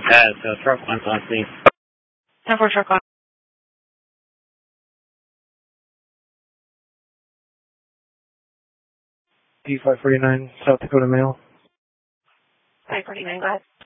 Truck on scene. 10-4 truck on. D549, South Dakota Mail. 549, go ahead.